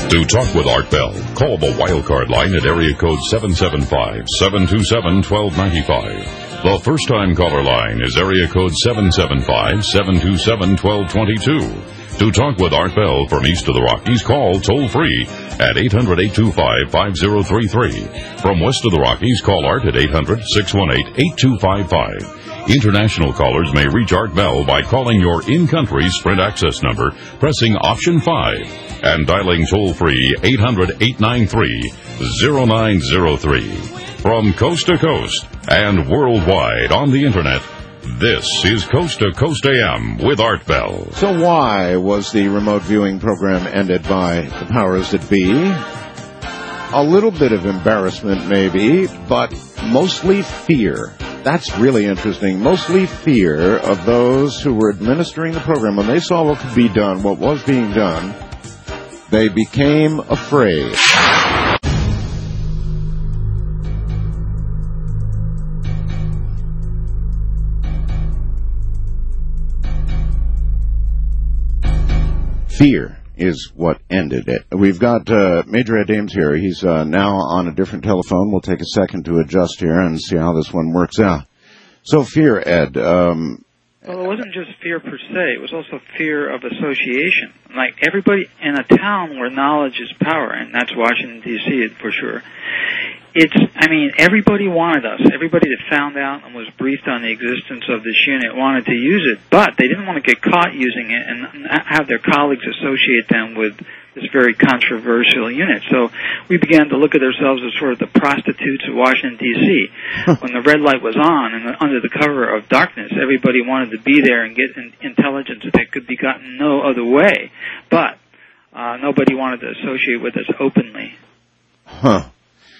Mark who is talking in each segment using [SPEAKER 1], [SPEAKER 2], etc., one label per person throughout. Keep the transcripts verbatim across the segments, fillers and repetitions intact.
[SPEAKER 1] To talk with Art Bell, call the Wildcard line at area code seven seven five, seven two seven, one two nine five. The first-time caller line is area code seven seven five, seven two seven, one two two two. To talk with Art Bell from east of the Rockies, call toll-free at eight hundred, eight two five, five zero three three. From west of the Rockies, call Art at eight hundred, six one eight, eight two five five. International callers may reach Art Bell by calling your in-country Sprint access number, pressing option five, and dialing toll-free eight hundred, eight nine three, zero nine zero three. From coast to coast and worldwide on the Internet, this is Coast to Coast A M with Art Bell.
[SPEAKER 2] So why was the remote viewing program ended by the powers that be? A little bit of embarrassment, maybe, but mostly fear. That's really interesting. Mostly fear of those who were administering the program. When they saw what could be done, what was being done, they became afraid. Fear is what ended it. We've got uh, Major Ed Ames here. He's uh, now on a different telephone. We'll take a second to adjust here and see how this one works out. So fear, Ed. Um,
[SPEAKER 3] well, it wasn't just fear per se. It was also fear of association. Like everybody in a town where knowledge is power, and that's Washington, D C for sure. It's, I mean, everybody wanted us. Everybody that found out and was briefed on the existence of this unit wanted to use it, but they didn't want to get caught using it and have their colleagues associate them with this very controversial unit. So we began to look at ourselves as sort of the prostitutes of Washington, D C When the red light was on and under the cover of darkness, everybody wanted to be there and get in intelligence that could be gotten no other way. But uh, nobody wanted to associate with us openly.
[SPEAKER 2] Huh.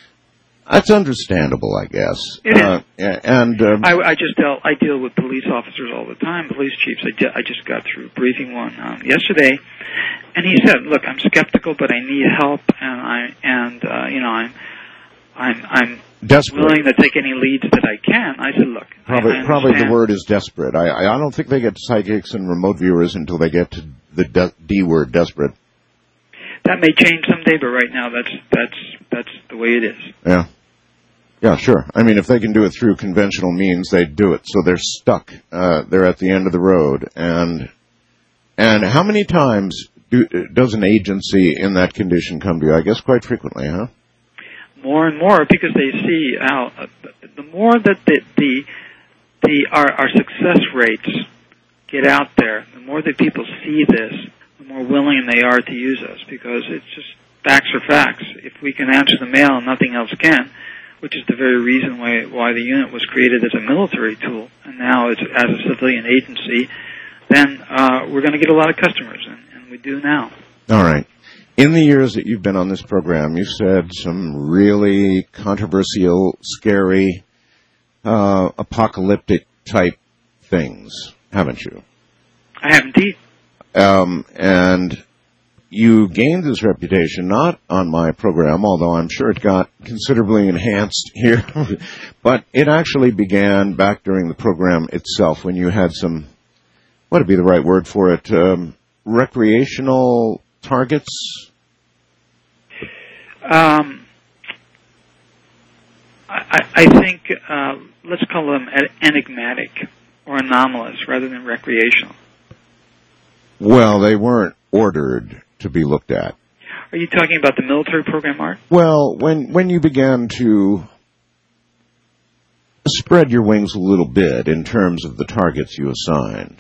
[SPEAKER 2] That's understandable, I guess.
[SPEAKER 3] It
[SPEAKER 2] uh,
[SPEAKER 3] is.
[SPEAKER 2] And um,
[SPEAKER 3] I, I just dealt, I deal with police officers all the time, police chiefs. I, de- I just got through briefing one um, yesterday, and he said, "Look, I'm skeptical, but I need help, and I and uh, you know, I'm I'm I'm
[SPEAKER 2] desperate.
[SPEAKER 3] willing to take any leads that I can." I said, "Look,
[SPEAKER 2] probably
[SPEAKER 3] I, I
[SPEAKER 2] probably the word is desperate. I I don't think they get psychics and remote viewers until they get to the de- D word, desperate."
[SPEAKER 3] That may change someday, but right now, that's that's that's the way it is.
[SPEAKER 2] Yeah. Yeah, sure. I mean, if they can do it through conventional means, they'd do it. So they're stuck. Uh, they're at the end of the road. And and how many times do, does an agency in that condition come to you? I guess quite frequently, huh?
[SPEAKER 3] More and more, because they see how uh, the more that the the, the our, our success rates get out there, the more that people see this, the more willing they are to use us. Because it's just facts are facts. If we can answer the mail and nothing else can, which is the very reason why why the unit was created as a military tool, and now it's as a civilian agency, then uh, we're going to get a lot of customers, and, and we do now.
[SPEAKER 2] All right. In the years that you've been on this program, you've said some really controversial, scary, uh, apocalyptic-type things, haven't you?
[SPEAKER 3] I have indeed.
[SPEAKER 2] Um, and you gained this reputation not on my program, although I'm sure it got considerably enhanced here, but it actually began back during the program itself when you had some, what would be the right word for it, um, recreational targets?
[SPEAKER 3] Um, I, I think, uh, let's call them enigmatic or anomalous rather than recreational.
[SPEAKER 2] Well, they weren't ordered to be looked at.
[SPEAKER 3] Are you talking about the military program, Art?
[SPEAKER 2] Well, when when you began to spread your wings a little bit in terms of the targets you assigned.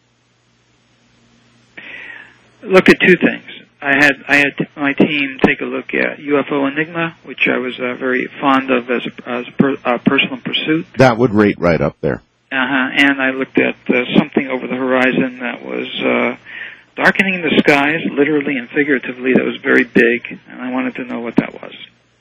[SPEAKER 3] Look at two things. I had I had my team take a look at U F O Enigma, which I was uh, very fond of as a, as a per, uh, personal pursuit.
[SPEAKER 2] That would rate right up there.
[SPEAKER 3] Uh-huh. And I looked at uh, something over the horizon that was uh, darkening the skies, literally and figuratively, that was very big, and I wanted to know what that was.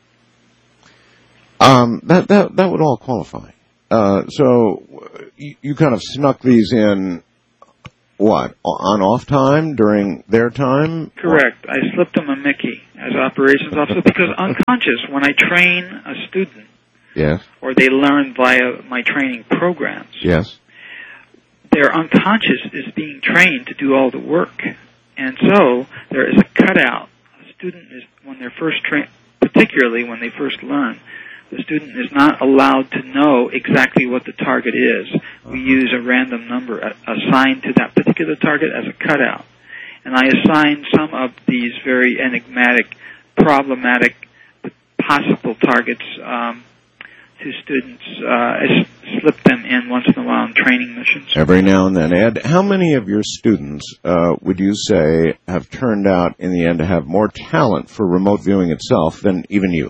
[SPEAKER 2] Um, that that that would all qualify. Uh, so you, you kind of snuck these in, what, on off time during their time?
[SPEAKER 3] Correct. I slipped them a Mickey as operations officer because unconscious, when I train a student,
[SPEAKER 2] yes,
[SPEAKER 3] or they learn via my training programs,
[SPEAKER 2] yes,
[SPEAKER 3] their unconscious is being trained to do all the work. And so there is a cutout, a student is, when they're first trained, particularly when they first learn, the student is not allowed to know exactly what the target is. We use a random number assigned to that particular target as a cutout. And I assign some of these very enigmatic, problematic, possible targets um, to students, uh, slip them in once in a while on training missions.
[SPEAKER 2] Every now and then. Ed, how many of your students uh, would you say have turned out in the end to have more talent for remote viewing itself than even you?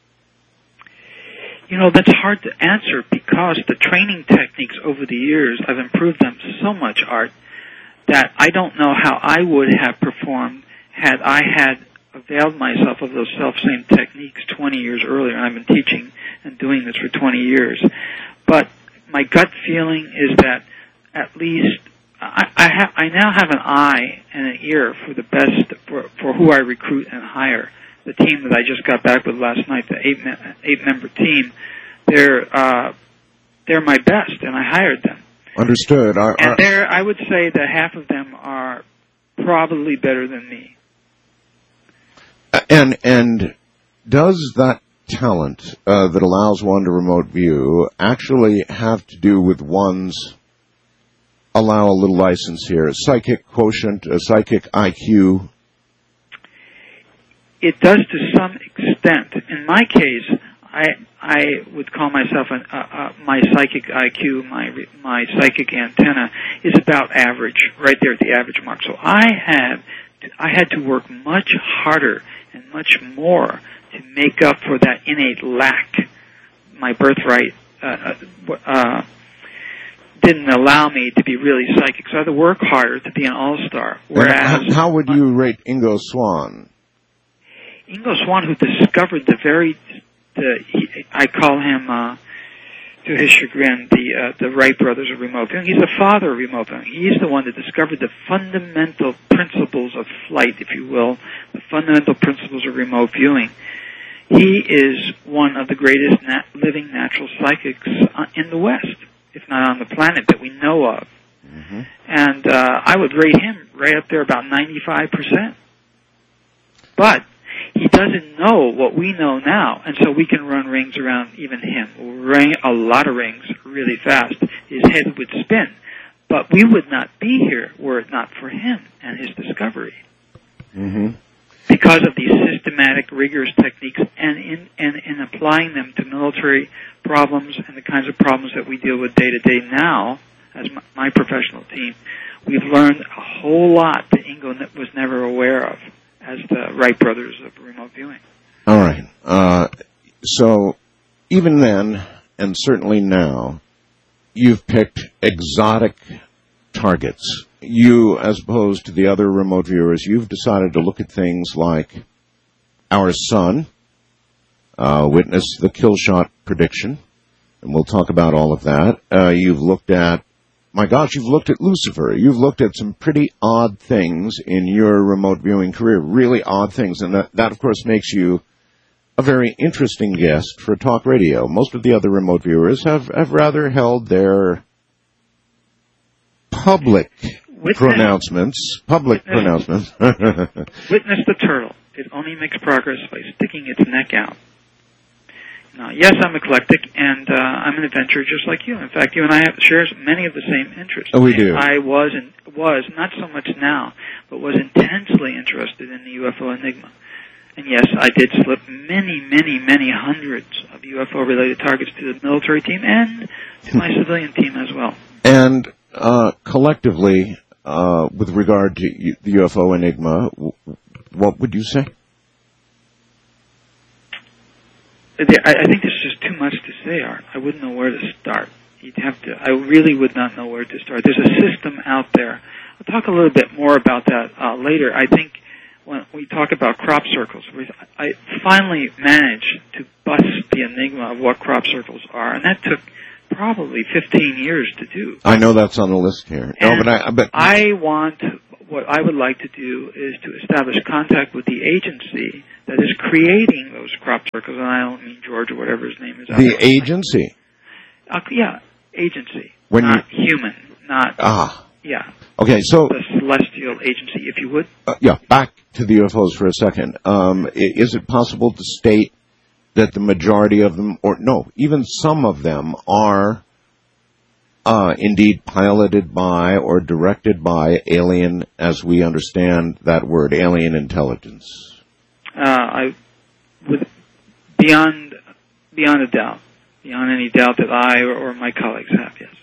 [SPEAKER 3] You know, that's hard to answer because the training techniques over the years, I've improved them so much, Art, that I don't know how I would have performed had I had availed myself of those self-same techniques twenty years earlier. I've been teaching and doing this for twenty years. But my gut feeling is that at least I, I, ha- I now have an eye and an ear for the best, for, for who I recruit and hire. The team that I just got back with last night, the eight me- eight member team, they're uh, they're my best, and I hired them.
[SPEAKER 2] Understood. Our,
[SPEAKER 3] and
[SPEAKER 2] our...
[SPEAKER 3] there, I would say that half of them are probably better than me.
[SPEAKER 2] And and does that talent uh, that allows one to remote view actually have to do with one's, allow a little license here, psychic quotient, a psychic I Q?
[SPEAKER 3] It does to some extent. In my case, I I would call myself an, uh, uh, my psychic I Q, my my psychic antenna is about average, right there at the average mark. So I had to, I had to work much harder and much more to make up for that innate lack. My birthright uh, uh, didn't allow me to be really psychic, so I had to work harder to be an all-star. Whereas,
[SPEAKER 2] how, how would you rate Ingo Swann?
[SPEAKER 3] Ingo Swann, who discovered the very, the, he, I call him, uh, to his chagrin, the uh, the Wright brothers of remote viewing. He's the father of remote viewing. He's the one that discovered the fundamental principles of flight, if you will, the fundamental principles of remote viewing. He is one of the greatest nat- living natural psychics uh, in the West, if not on the planet, that we know of. Mm-hmm. And uh, I would rate him right up there about ninety-five percent. But he doesn't know what we know now, and so we can run rings around even him. Ring a lot of rings really fast. His head would spin. But we would not be here were it not for him and his discovery.
[SPEAKER 2] Mm-hmm.
[SPEAKER 3] Because of these systematic, rigorous techniques, and in, and in applying them to military problems and the kinds of problems that we deal with day to day now, as my, my professional team, we've learned a whole lot that Ingo was never aware of as the Wright brothers of remote viewing.
[SPEAKER 2] All right. Uh, so even then, and certainly now, you've picked exotic targets. You, as opposed to the other remote viewers, you've decided to look at things like our sun, uh, witness the kill shot prediction, and we'll talk about all of that. Uh, you've looked at My gosh, you've looked at Lucifer. You've looked at some pretty odd things in your remote viewing career, really odd things. And that, that, of course, makes you a very interesting guest for talk radio. Most of the other remote viewers have, have rather held their public Witness, pronouncements, public
[SPEAKER 3] witness,
[SPEAKER 2] pronouncements.
[SPEAKER 3] Witness the turtle. It only makes progress by sticking its neck out. Now, yes, I'm eclectic, and uh, I'm an adventurer just like you. In fact, you and I have share many of the same interests.
[SPEAKER 2] Oh, we do.
[SPEAKER 3] I was, and was, not so much now, but was intensely interested in the U F O enigma. And yes, I did slip many, many, many hundreds of U F O-related targets to the military team and to my civilian team as well.
[SPEAKER 2] And uh, collectively, uh, with regard to the U F O enigma, what would you say?
[SPEAKER 3] I think there's just too much to say, Art. I wouldn't know where to start. You'd have to. I really would not know where to start. There's a system out there. I'll talk a little bit more about that uh, later. I think when we talk about crop circles, I finally managed to bust the enigma of what crop circles are, and that took probably fifteen years to do.
[SPEAKER 2] I know that's on the list here.
[SPEAKER 3] And
[SPEAKER 2] no, but I, but
[SPEAKER 3] I want. What I would like to do is to establish contact with the agency that is creating those crop circles, and I don't mean George or whatever his name is.
[SPEAKER 2] The agency?
[SPEAKER 3] Uh, yeah, agency.
[SPEAKER 2] When
[SPEAKER 3] not
[SPEAKER 2] you...
[SPEAKER 3] human, not...
[SPEAKER 2] Ah.
[SPEAKER 3] Yeah.
[SPEAKER 2] Okay, so...
[SPEAKER 3] The celestial agency, if you would.
[SPEAKER 2] Uh, yeah, back to the U F Os for a second. Um, is it possible to state that the majority of them, or no, even some of them, are uh, indeed piloted by or directed by alien, as we understand that word, alien intelligence?
[SPEAKER 3] Uh, I, with beyond beyond a doubt, beyond any doubt that I or, or my colleagues have, yes.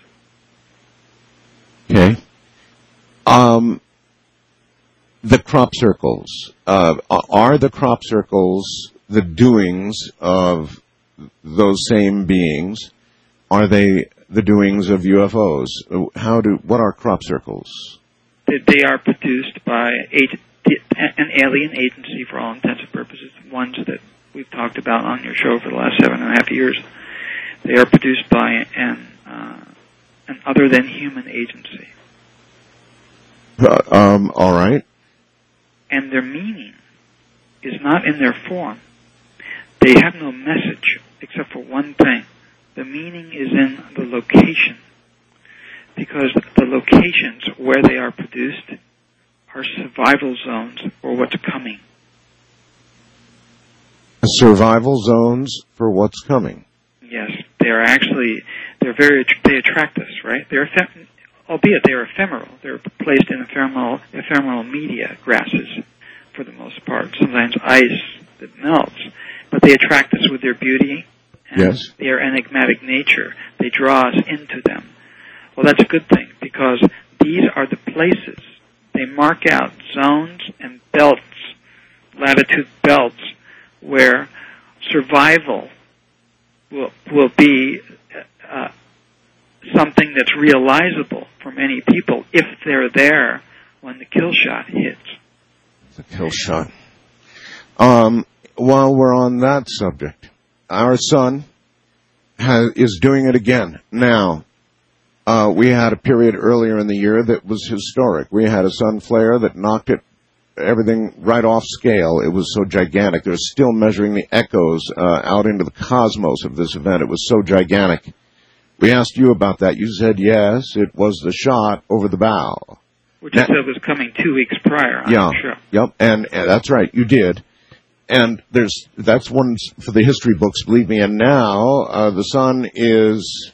[SPEAKER 2] Okay. Um, the crop circles, uh, are the crop circles the doings of those same beings? Are they the doings of U F Os? How do, what are crop circles?
[SPEAKER 3] They, they are produced by agent, an alien agency for all intents and purposes, ones that we've talked about on your show for the last seven and a half years. They are produced by an, uh, an other than human agency.
[SPEAKER 2] Uh, um, all right.
[SPEAKER 3] And their meaning is not in their form. They have no message except for one thing. The meaning is in the location. Because the locations where they are produced are survival zones for what's coming.
[SPEAKER 2] Survival zones for what's coming.
[SPEAKER 3] Yes, they are actually, they're very, they attract us, right? They're, albeit they are ephemeral. They're placed in ephemeral, ephemeral media, grasses, for the most part. Sometimes ice that melts. But they attract us with their beauty and
[SPEAKER 2] yes.
[SPEAKER 3] their enigmatic nature. They draw us into them. Well, that's a good thing, because these are the places. They mark out zones and belts, latitude belts, where survival will will be uh, something that's realizable for many people if they're there when the kill shot hits.
[SPEAKER 2] The kill shot. Um, while we're on that subject, our sun has, is doing it again now. Uh, we had a period earlier in the year that was historic. We had a sun flare that knocked it everything right off scale. It was so gigantic. They're still measuring the echoes uh, out into the cosmos of this event. It was so gigantic. We asked you about that. You said yes, it was the shot over the bow.
[SPEAKER 3] Which now, you said was coming two weeks prior on
[SPEAKER 2] yeah,
[SPEAKER 3] the show.
[SPEAKER 2] Yep, and, and that's right, you did. And there's that's one for the history books, believe me. And now uh, the sun is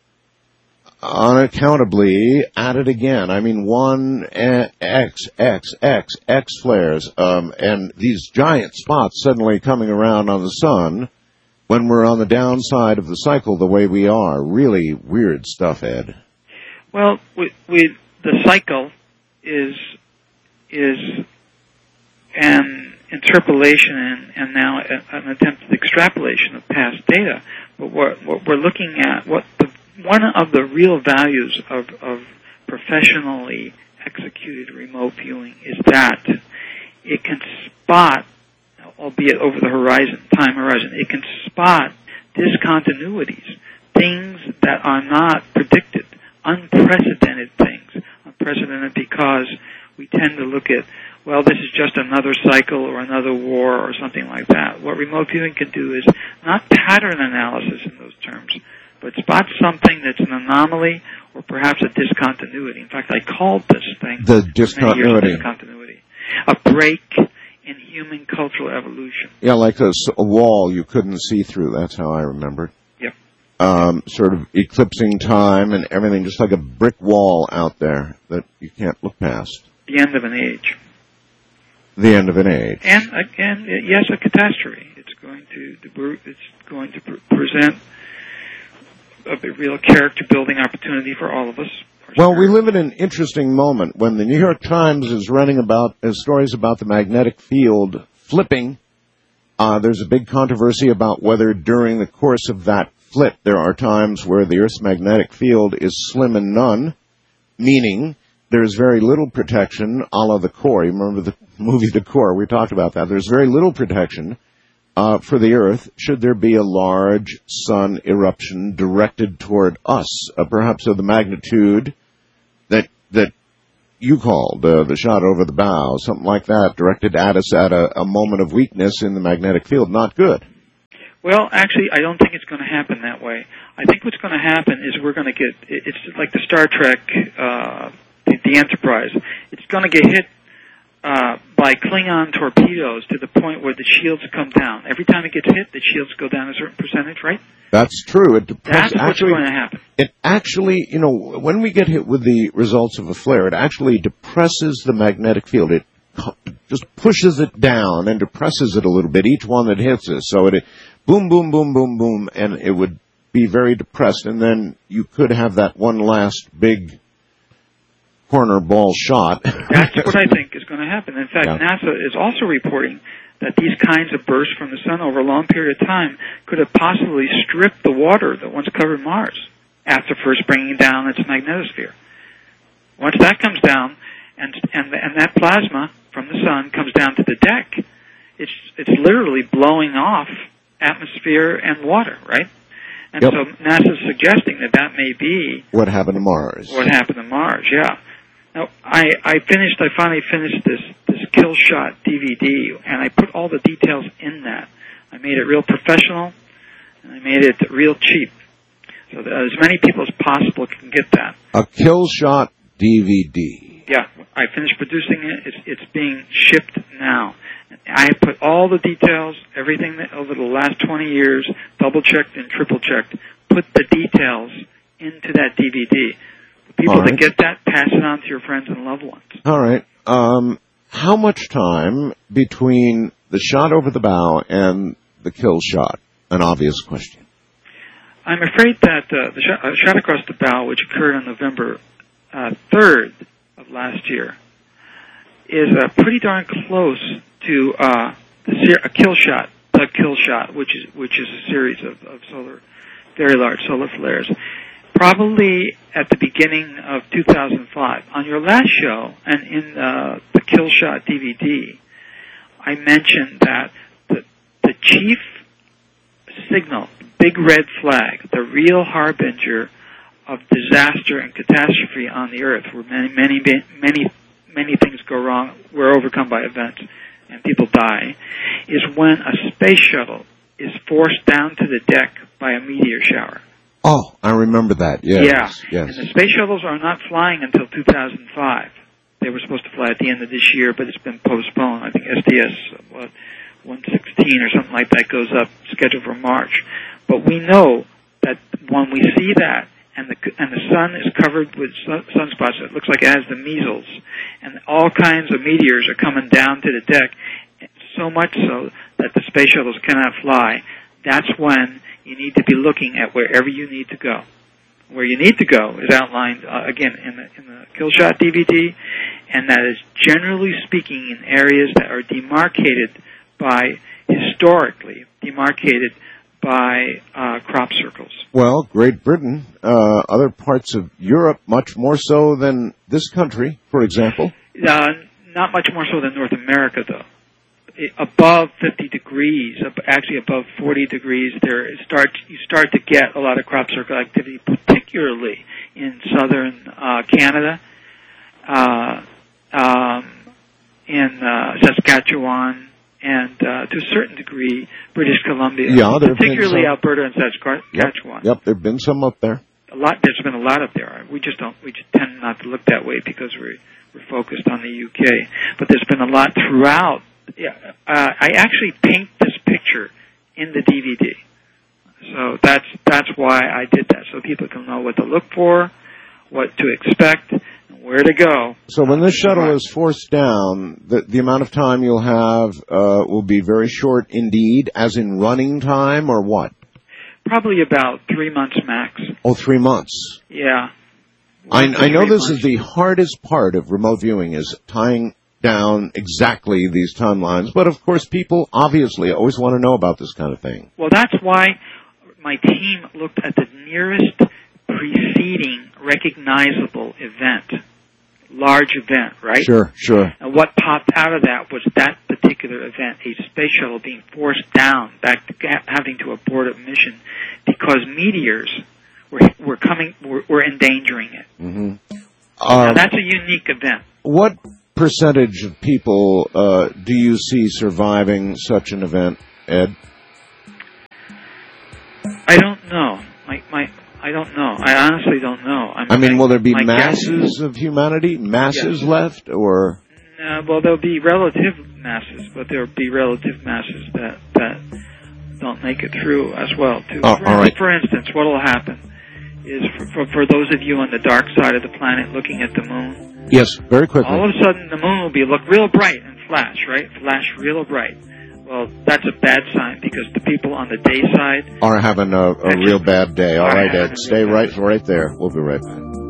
[SPEAKER 2] unaccountably at it again. I mean, one X, X, X, X flares, um, and these giant spots suddenly coming around on the sun when we're on the downside of the cycle the way we are. Really weird stuff, Ed.
[SPEAKER 3] Well, we, we the cycle is is an interpolation and, and now an attempted extrapolation of past data. But what, what we're looking at, what the one of the real values of, of professionally executed remote viewing is that it can spot, albeit over the horizon, time horizon, it can spot discontinuities, things that are not predicted, unprecedented things. Unprecedented because we tend to look at, well, this is just another cycle or another war or something like that. What remote viewing can do is not pattern analysis in those terms, but spot something that's an anomaly or perhaps a discontinuity. In fact, I called this thing
[SPEAKER 2] the discontinuity.
[SPEAKER 3] discontinuity, a break in human cultural evolution.
[SPEAKER 2] Yeah, like a, a wall you couldn't see through. That's how I remember it.
[SPEAKER 3] Yep.
[SPEAKER 2] Um, sort of eclipsing time and everything, just like a brick wall out there that you can't look past.
[SPEAKER 3] The end of an age.
[SPEAKER 2] The end of an age.
[SPEAKER 3] And again, yes, a catastrophe. It's going to it's going to present a real character-building opportunity for all of us.
[SPEAKER 2] Well, we live in an interesting moment when the New York Times is running about uh, stories about the magnetic field flipping. Uh, there's a big controversy about whether during the course of that flip there are times where the Earth's magnetic field is slim and none, meaning there's very little protection, a la The Core. You remember the movie The Core? We talked about that. There's very little protection Uh, for the Earth, should there be a large sun eruption directed toward us, uh, perhaps of the magnitude that that you called, uh, the shot over the bow, something like that, directed at us at a, a moment of weakness in the magnetic field. Not good.
[SPEAKER 3] Well, actually, I don't think it's going to happen that way. I think what's going to happen is we're going to get, it's like the Star Trek uh, the, the Enterprise. It's going to get hit uh, by Klingon torpedoes to the point where the shields come down. Every time it gets hit, the shields go down a certain percentage, right?
[SPEAKER 2] That's true. It
[SPEAKER 3] That's what's
[SPEAKER 2] actually,
[SPEAKER 3] going to happen.
[SPEAKER 2] It actually, you know, when we get hit with the results of a flare, it actually depresses the magnetic field. It just pushes it down and depresses it a little bit, each one that hits it. So it, boom, boom, boom, boom, boom, and it would be very depressed. And then you could have that one last big corner ball shot.
[SPEAKER 3] That's what I think is going to happen. In fact,
[SPEAKER 2] yeah.
[SPEAKER 3] NASA is also reporting that these kinds of bursts from the sun over a long period of time could have possibly stripped the water that once covered Mars after first bringing down its magnetosphere. Once that comes down, and and and that plasma from the sun comes down to the deck, it's it's literally blowing off atmosphere and water, right? And
[SPEAKER 2] yep.
[SPEAKER 3] so NASA's suggesting that that may be
[SPEAKER 2] what happened to Mars.
[SPEAKER 3] What happened to Mars? Yeah. Now I I finished. I finally finished this this Kill Shot D V D, and I put all the details in that. I made it real professional, and I made it real cheap, so that as many people as possible can get that.
[SPEAKER 2] A Kill Shot D V D.
[SPEAKER 3] Yeah, I finished producing it. It's, it's being shipped now. I have put all the details, everything that over the last twenty years, double-checked and triple-checked, put the details into that D V D. The people
[SPEAKER 2] right.
[SPEAKER 3] that get that, pass it on to your friends and loved ones.
[SPEAKER 2] All right. Um, how much time between the shot over the bow and the kill shot? An obvious question.
[SPEAKER 3] I'm afraid that uh, the shot, uh, shot across the bow, which occurred on November uh, third of last year, is uh, pretty darn close to uh, the ser- a kill shot, the kill shot, which is which is a series of, of solar, very large solar flares. Probably at the beginning of two thousand five. On your last show, and in uh, the Kill Shot D V D, I mentioned that the, the chief signal, big red flag, the real harbinger of disaster and catastrophe on the Earth, where many, many, many, many things go wrong, we're overcome by events, and people die, is when a space shuttle is forced down to the deck by a meteor shower.
[SPEAKER 2] Oh, I remember that. Yes,
[SPEAKER 3] yeah.
[SPEAKER 2] Yes.
[SPEAKER 3] And the space shuttles are not flying until two thousand five. They were supposed to fly at the end of this year, but it's been postponed. I think S D S what, one sixteen or something like that goes up, scheduled for March. But we know that when we see that, and the and the sun is covered with sun, sunspots, it looks like it has the measles, and all kinds of meteors are coming down to the deck, so much so that the space shuttles cannot fly. That's when you need to be looking at wherever you need to go. Where you need to go is outlined, uh, again, in the, in the Kill Shot D V D, and that is generally speaking in areas that are demarcated by, historically, demarcated by uh, crop circles.
[SPEAKER 2] Well, Great Britain, uh, other parts of Europe, much more so than this country, for example.
[SPEAKER 3] Uh, not much more so than North America, though. Above fifty degrees, actually above forty degrees, there it starts, you start to get a lot of crop circle activity, particularly in southern uh, Canada, uh, um, in uh, Saskatchewan, and uh, to a certain degree, British Columbia,
[SPEAKER 2] yeah,
[SPEAKER 3] particularly Alberta and Saskatchewan.
[SPEAKER 2] Yep, yep there have been some up there.
[SPEAKER 3] A lot. There's been a lot up there. We just don't. We just tend not to look that way because we're we're focused on the U K. But there's been a lot throughout. Yeah, uh, I actually paint this picture in the D V D, so that's that's why I did that, so people can know what to look for, what to expect, and where to go.
[SPEAKER 2] So when this shuttle is forced down, the the amount of time you'll have uh, will be very short indeed, as in running time, or what?
[SPEAKER 3] Probably about three months max.
[SPEAKER 2] Oh, three months.
[SPEAKER 3] Yeah.
[SPEAKER 2] I, I know this
[SPEAKER 3] months.
[SPEAKER 2] is the hardest part of remote viewing, is tying down exactly these timelines, but of course people obviously always want to know about this kind of thing.
[SPEAKER 3] Well, that's why my team looked at the nearest preceding recognizable event, large event, right?
[SPEAKER 2] Sure, sure.
[SPEAKER 3] And what popped out of that was that particular event, a space shuttle being forced down, back to having to abort a mission because meteors were, were coming, were, were endangering it.
[SPEAKER 2] Mm-hmm.
[SPEAKER 3] Now,
[SPEAKER 2] Um,
[SPEAKER 3] that's a unique event.
[SPEAKER 2] What percentage of people uh, do you see surviving such an event, Ed?
[SPEAKER 3] I don't know. My, my, I don't know. I I honestly don't know. I mean,
[SPEAKER 2] I mean will there be
[SPEAKER 3] my
[SPEAKER 2] masses of humanity, masses
[SPEAKER 3] yes.
[SPEAKER 2] left, or?
[SPEAKER 3] Uh, well, there'll be relative masses, but there'll be relative masses that that don't make it through as well, too.
[SPEAKER 2] Oh,
[SPEAKER 3] for,
[SPEAKER 2] all right.
[SPEAKER 3] for instance, what will happen is for, for, for those of you on the dark side of the planet looking at the moon,
[SPEAKER 2] Yes, very quickly.
[SPEAKER 3] all of a sudden the moon will be look real bright and flash, right? Flash real bright. Well, that's a bad sign because the people on the day side
[SPEAKER 2] Are having a, a real bad day. All
[SPEAKER 3] Are
[SPEAKER 2] right,
[SPEAKER 3] having
[SPEAKER 2] Ed,
[SPEAKER 3] a
[SPEAKER 2] stay
[SPEAKER 3] real
[SPEAKER 2] right,
[SPEAKER 3] bad
[SPEAKER 2] right there. We'll be right back.